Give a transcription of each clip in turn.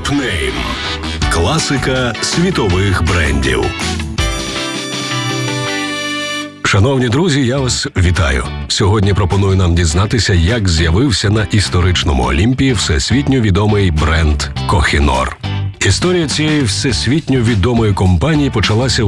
Топ-нейм. Класика світових брендів. Шановні друзі, я вас вітаю. Сьогодні пропоную нам дізнатися, як з'явився на історичному Олімпі всесвітньо відомий бренд Kohinoor. Історія цієї всесвітньо відомої компанії почалася у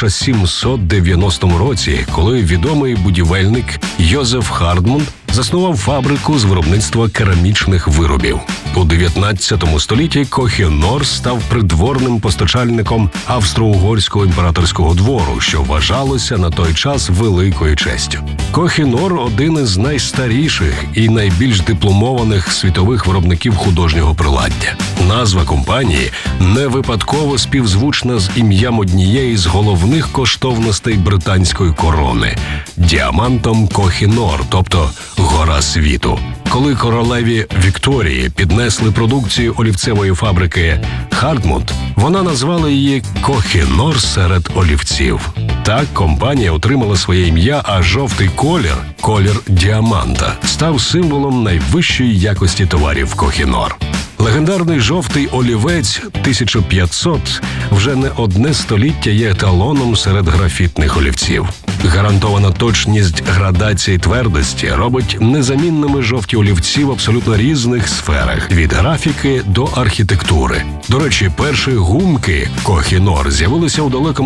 1790 році, коли відомий будівельник Йозеф Хардмунд заснував фабрику з виробництва керамічних виробів. У 19 столітті Kohinoor став придворним постачальником австро-угорського імператорського двору, що вважалося на той час великою честю. Kohinoor – один із найстаріших і найбільш дипломованих світових виробників художнього приладдя. Назва компанії не випадково співзвучна з ім'ям однієї з головних коштовностей британської корони – діамантом Kohinoor, тобто «Гора світу». Коли королеві Вікторії піднесли продукцію олівцевої фабрики Хардмунд, вона назвала її Kohinoor серед олівців. Так компанія отримала своє ім'я, а жовтий колір діаманта, став символом найвищої якості товарів Kohinoor. Легендарний жовтий олівець 1500 вже не одне століття є еталоном серед графітних олівців. Гарантована точність градації твердості робить незамінними жовті олівці в абсолютно різних сферах – від графіки до архітектури. До речі, перші гумки Kohinoor з'явилися у далекому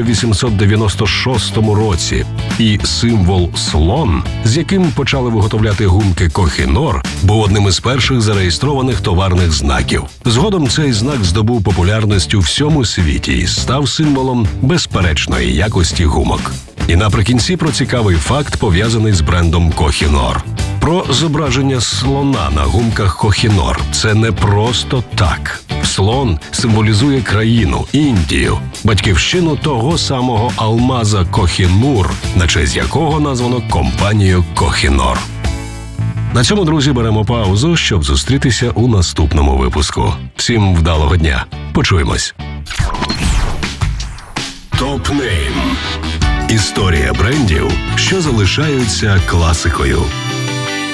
1896 році. І символ «слон», з яким почали виготовляти гумки Kohinoor, був одним із перших зареєстрованих товарних знаків. Згодом цей знак здобув популярність у всьому світі і став символом безперечної якості гумок. І наприкінці про цікавий факт, пов'язаний з брендом Kohinoor. Про зображення слона на гумках Kohinoor – це не просто так. Слон символізує країну – Індію, батьківщину того самого алмаза Kohinoor, на честь якого названо компанію Kohinoor. На цьому, друзі, беремо паузу, щоб зустрітися у наступному випуску. Всім вдалого дня. Почуємось. Топ-нейм. Історія брендів, що залишаються класикою.